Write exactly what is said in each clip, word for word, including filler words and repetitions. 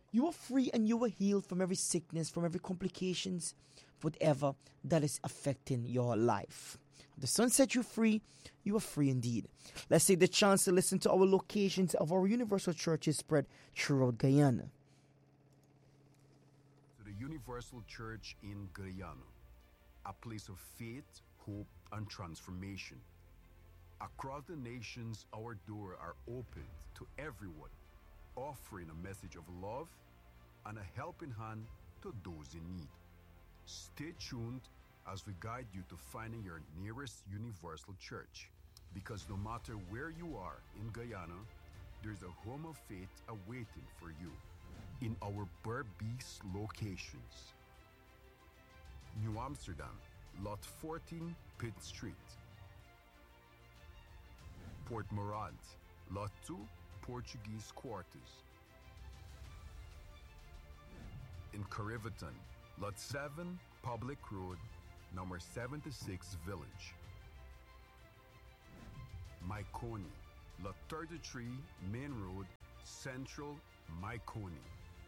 You are free and you are healed from every sickness, from every complications, whatever that is affecting your life. The Son set you free, you are free indeed. Let's take the chance to listen to our locations of our universal churches spread throughout Guyana. To the Universal Church in Guyana, a place of faith, hope, and transformation. Across the nations, our doors are opened to everyone, offering a message of love and a helping hand to those in need. Stay tuned as we guide you to finding your nearest universal church, because no matter where you are in Guyana, there's a home of faith awaiting for you in our Berbice locations. New Amsterdam, Lot fourteen, Pitt Street. Port Morant, Lot two, Portuguese Quarters. In Cariveton, Lot seven, Public Road, number seventy-six, Village. Maikoni, Lot thirty-three, Main Road, Central, Maikoni.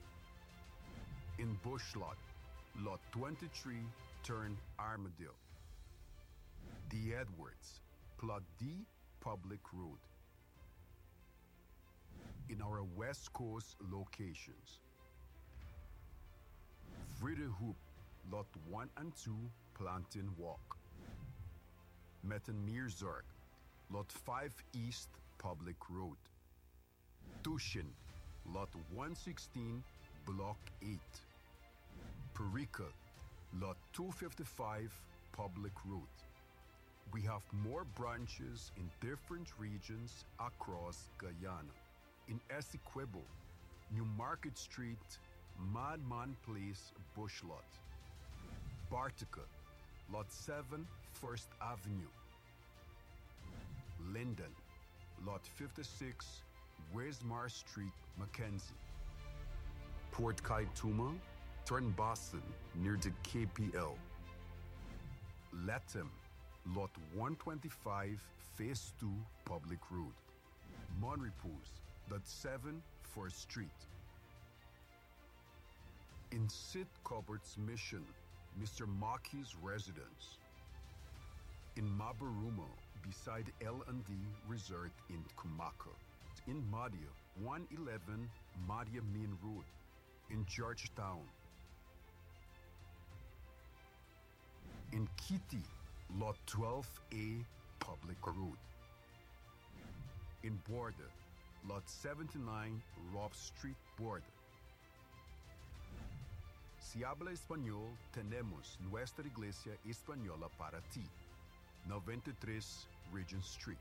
In Bushlot, Lot twenty-three, Turn Armadale. The Edwards, Plot D, Public Road. In our West Coast locations, Vridehoop, Lot one and two, Plantain Walk. Mettenmeerzorg, Lot five East, Public Road. Tushin, Lot one sixteen, Block eight. Perica, Lot two fifty-five, Public Road. We have more branches in different regions across Guyana. In Essequibo, New Market Street, Madman Place, Bushlot. Bartica, Lot seven, First Avenue. Linden, Lot fifty-six, Wismar Street, Mackenzie. Port Kaituma, Turn Boston, near the K P L. Latham, Lot one twenty-five, Phase two, Public Road. Monrepos, Lot seven, First Street. In Sid Cupboard's Mission, Mister Maki's residence. In Mabaruma, beside L and D Resort in Kumaka. In Madia, one eleven Madia Main Road. In Georgetown. In Kitty, Lot twelve A, Public Road. In Border, Lot seventy-nine, Rob Street, Border. Si habla español, tenemos nuestra iglesia española para ti. ninety-three Regent Street.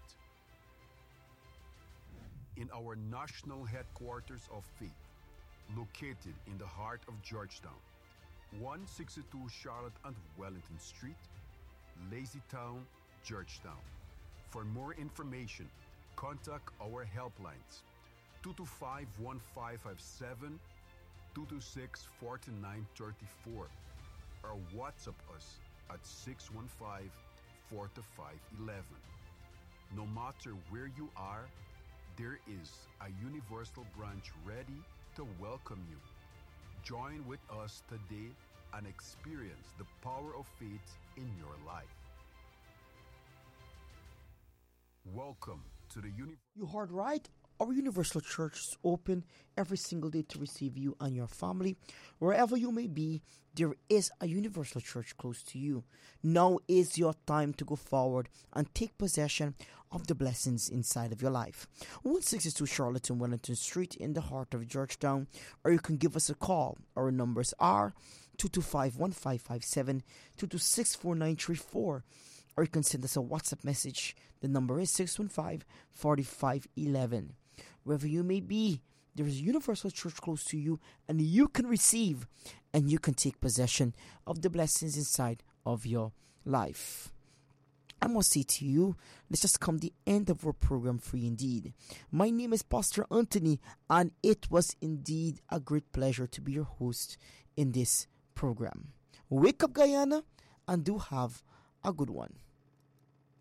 In our national headquarters of faith, located in the heart of Georgetown, one sixty-two Charlotte and Wellington Street, Lazytown, Georgetown. For more information, contact our helplines two two five, one five five seven, two two six, four nine three four or WhatsApp us at six one five, four five one one. No matter where you are, there is a universal branch ready to welcome you. Join with us today and experience the power of faith in your life. Welcome to the Universal. You heard right. Our Universal Church is open every single day to receive you and your family. Wherever you may be, there is a Universal Church close to you. Now is your time to go forward and take possession of the blessings inside of your life. one sixty-two Charlotte and Wellington Street in the heart of Georgetown, or you can give us a call. Our numbers are two two five, one five five seven, two two six, four nine three four. Or you can send us a WhatsApp message. The number is six one five, four five one one. Wherever you may be, there is a Universal Church close to you, and you can receive and you can take possession of the blessings inside of your life. I must say to you, let's just come the end of our program free indeed. My name is Pastor Anthony, and it was indeed a great pleasure to be your host in this program. Wake up, Guyana, and do have a good one.